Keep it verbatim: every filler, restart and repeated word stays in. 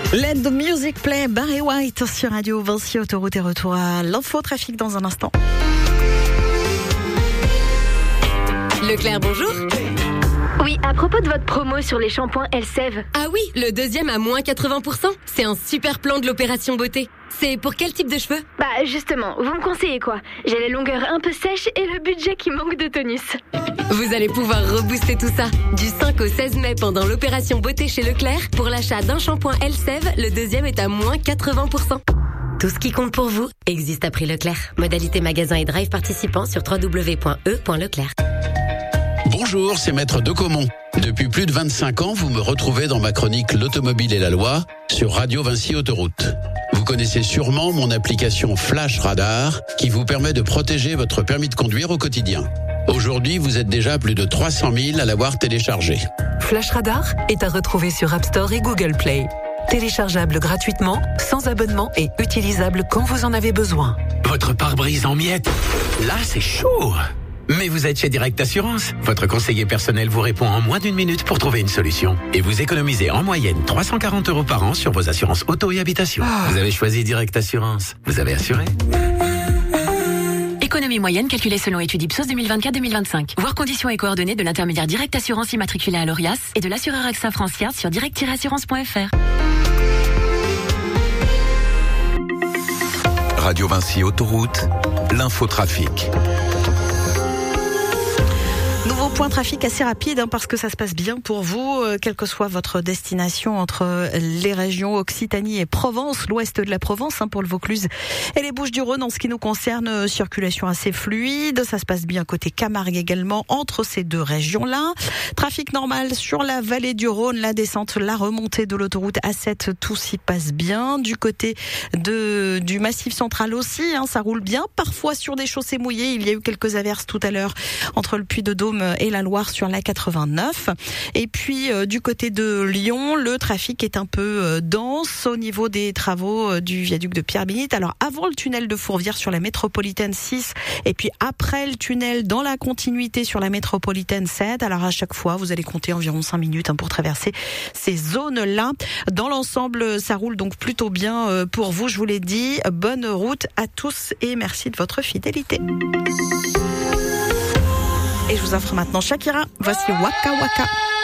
Let the music play, Barry White sur Radio Vinci Autoroute et retour à l'infotrafic dans un instant. Leclerc, bonjour. Oui, à propos de votre promo sur les shampoings Elseve. Ah oui, le deuxième à moins quatre-vingts pour cent. C'est un super plan de l'opération beauté. C'est pour quel type de cheveux? Bah justement, vous me conseillez quoi? J'ai les longueurs un peu sèches et le budget qui manque de tonus. Vous allez pouvoir rebooster tout ça. Du cinq au seize mai pendant l'opération beauté chez Leclerc, pour l'achat d'un shampoing Elseve, le deuxième est à moins quatre-vingts pour cent. Tout ce qui compte pour vous existe à prix Leclerc. Modalité magasin et drive participant sur w w w point e point leclerc. Bonjour, c'est Maître Decomont. Depuis plus de vingt-cinq ans, vous me retrouvez dans ma chronique L'Automobile et la Loi sur Radio Vinci Autoroute. Vous connaissez sûrement mon application Flash Radar qui vous permet de protéger votre permis de conduire au quotidien. Aujourd'hui, vous êtes déjà plus de trois cent mille à l'avoir téléchargé. Flash Radar est à retrouver sur App Store et Google Play. Téléchargeable gratuitement, sans abonnement et utilisable quand vous en avez besoin. Votre pare-brise en miettes, là c'est chaud. Mais vous êtes chez Direct Assurance. Votre conseiller personnel vous répond en moins d'une minute pour trouver une solution. Et vous économisez en moyenne trois cent quarante euros par an sur vos assurances auto et habitation. Oh. Vous avez choisi Direct Assurance. Vous avez assuré. Économie moyenne calculée selon étude Ipsos deux mille vingt-quatre deux mille vingt-cinq. Voir conditions et coordonnées de l'intermédiaire Direct Assurance immatriculé à l'Orias et de l'assureur AXA Francière sur direct tiret assurance point f r. Radio Vinci Autoroute, l'infotrafic. Nouveau point trafic assez rapide hein, parce que ça se passe bien pour vous, euh, quelle que soit votre destination entre les régions Occitanie et Provence, l'ouest de la Provence hein, pour le Vaucluse et les Bouches-du-Rhône. En ce qui nous concerne, euh, circulation assez fluide, ça se passe bien côté Camargue également entre ces deux régions-là. Trafic normal sur la vallée du Rhône, la descente, la remontée de l'autoroute A sept, tout s'y passe bien. Du côté de du Massif central aussi, hein, ça roule bien. Parfois sur des chaussées mouillées, il y a eu quelques averses tout à l'heure entre le Puy-de-Dôme et la Loire sur la quatre-vingt-neuf. Et puis euh, du côté de Lyon, le trafic est un peu euh, dense au niveau des travaux euh, du viaduc de Pierre-Bénite. Alors avant le tunnel de Fourvière sur la métropolitaine six et puis après le tunnel dans la continuité sur la métropolitaine sept. Alors à chaque fois, vous allez compter environ cinq minutes hein, pour traverser ces zones-là. Dans l'ensemble, ça roule donc plutôt bien euh, pour vous. Je vous l'ai dit, bonne route à tous et merci de votre fidélité. Et je vous offre maintenant Shakira. Voici Waka Waka.